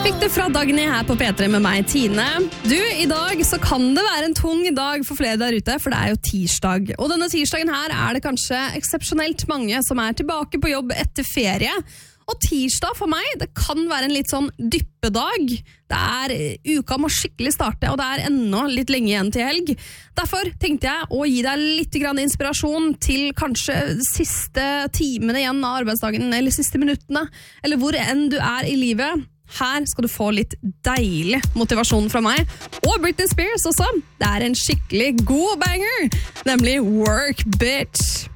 Fikk du fra Dagny her på P3 med meg, Tine. Du, i dag så kan det være en tung dag for flere der ute, for det er jo tirsdag. Og denne tirsdagen her er det kanskje eksepsjonelt mange som er tilbake på jobb etter ferie. Og tirsdag for meg, det kan være en litt sånn dyppedag. Uka må skikkelig starte, og det er enda litt lenge igjen til helg. Derfor tenkte jeg å gi deg litt grann inspirasjon til kanskje siste timene igjen av arbeidsdagen, eller siste minuttene, eller hvor enn du er i livet. Her skal du få litt deilig motivasjon fra meg. Og Britney Spears også. Det er en skikkelig god banger, nemlig Work Bitch.